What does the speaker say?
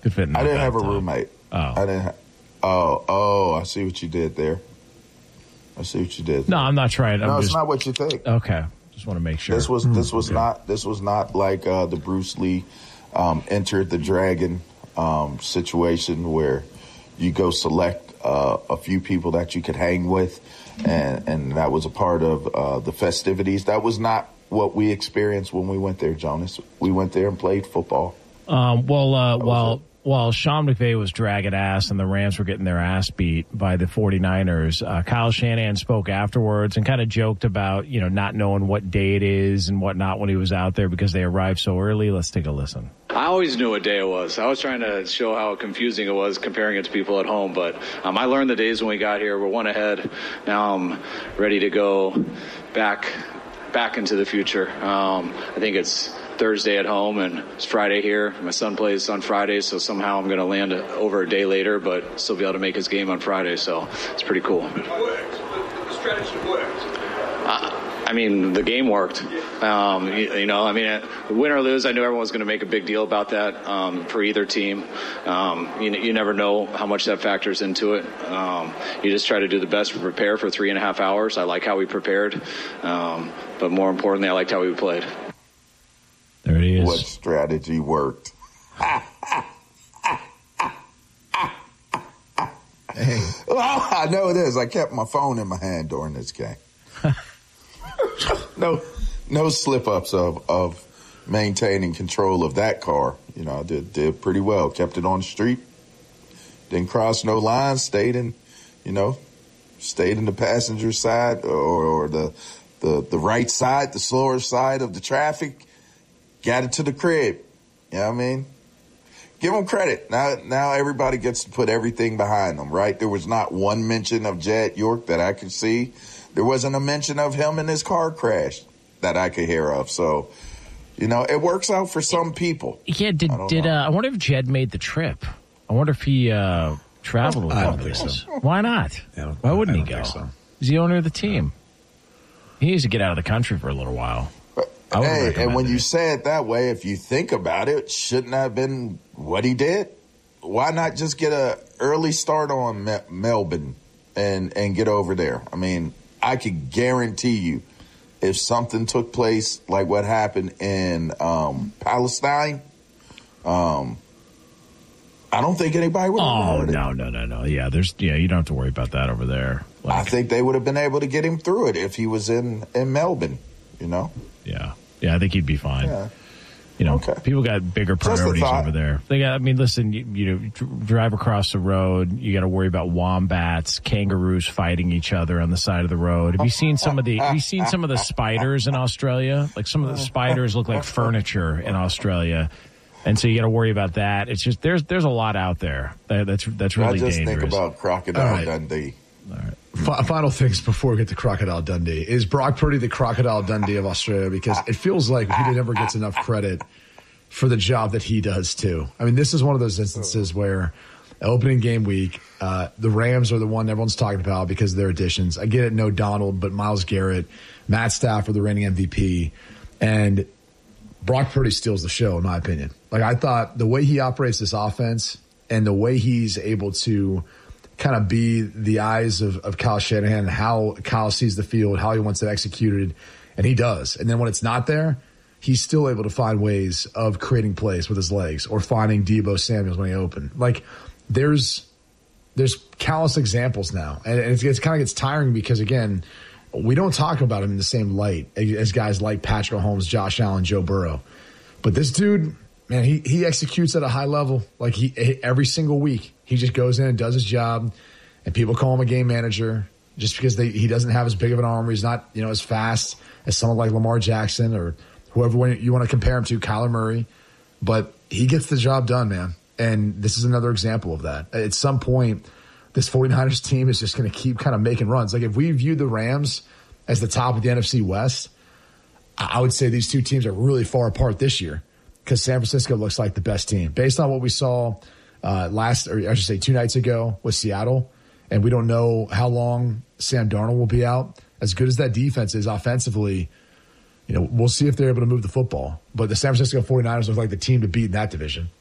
Could fit in I didn't have a bathtub. roommate. Oh. I didn't. I see what you did there. No, I'm not trying. It's not what you think. Okay. Just want to make sure. This was not like the Bruce Lee Entered the Dragon situation where you go select a few people that you could hang with, and that was a part of the festivities. That was not what we experienced when we went there, Jonas. We went there and played football. While Sean McVay was dragging ass and the Rams were getting their ass beat by the 49ers, Kyle Shanahan spoke afterwards and kind of joked about, not knowing what day it is and whatnot when he was out there because they arrived so early. Let's take a listen. I always knew what day it was. I was trying to show how confusing it was comparing it to people at home, but I learned the days when we got here. We're one ahead. Now I'm ready to go back into the future. I think it's Thursday at home and it's Friday here. My son plays on Friday, so somehow I'm going to land over a day later, but still be able to make his game on Friday, so it's pretty cool. The strategy worked. The game worked. Win or lose, I knew everyone was going to make a big deal about that for either team. You never know how much that factors into it. You just try to do the best to prepare for 3.5 hours. I like how we prepared, but more importantly, I liked how we played. There he is. What strategy worked? Hey. Well, I know it is. I kept my phone in my hand during this game. No slip-ups of maintaining control of that car. Did pretty well. Kept it on the street. Didn't cross no lines. Stayed in the passenger side or the right side, the slower side of the traffic. Got it to the crib. You know what I mean? Give them credit. Now everybody gets to put everything behind them, right? There was not one mention of Jed York that I could see. There wasn't a mention of him in his car crash that I could hear of. So, it works out for some people. Yeah, I wonder if Jed made the trip. I wonder if he traveled with I all don't think this. so. Why not? Why wouldn't he go? So. He's the owner of the team. He needs to get out of the country for a little while. Hey, and when you say it that way, if you think about it, shouldn't have been what he did. Why not just get a early start on Melbourne and get over there? I could guarantee you, if something took place like what happened in Palestine, I don't think anybody would have heard it. No. Yeah, you don't have to worry about that over there. I think they would have been able to get him through it if he was in Melbourne, Yeah, I think he'd be fine. Yeah. Okay. People got bigger priorities over there. Listen, you drive across the road, you got to worry about wombats, kangaroos fighting each other on the side of the road. Have you seen some of the spiders in Australia? Like some of the spiders look like furniture in Australia. And so you got to worry about that. It's just there's a lot out there that's really dangerous. I just think about Crocodile Dundee. All right. Final things before we get to Crocodile Dundee. Is Brock Purdy the Crocodile Dundee of Australia? Because it feels like he never gets enough credit for the job that he does, too. This is one of those instances where opening game week, the Rams are the one everyone's talking about because of their additions. I get it, no Donald, but Myles Garrett, Matt Stafford, the reigning MVP. And Brock Purdy steals the show, in my opinion. I thought the way he operates this offense and the way he's able to kind of be the eyes of Kyle Shanahan and how Kyle sees the field, how he wants it executed, and he does. And then when it's not there, he's still able to find ways of creating plays with his legs or finding Deebo Samuels when he opened. There's countless examples now. And it kind of gets tiring because, again, we don't talk about him in the same light as guys like Patrick Mahomes, Josh Allen, Joe Burrow. But this dude, man, he executes at a high level. Every single week, he just goes in and does his job, and people call him a game manager just because he doesn't have as big of an arm. He's not as fast as someone like Lamar Jackson or whoever you want to compare him to, Kyler Murray. But he gets the job done, man. And this is another example of that. At some point, this 49ers team is just going to keep kind of making runs. If we view the Rams as the top of the NFC West, I would say these two teams are really far apart this year because San Francisco looks like the best team. Based on what we saw 2 nights ago with Seattle, and we don't know how long Sam Darnold will be out. As good as that defense is offensively, we'll see if they're able to move the football. But the San Francisco 49ers look like the team to beat in that division.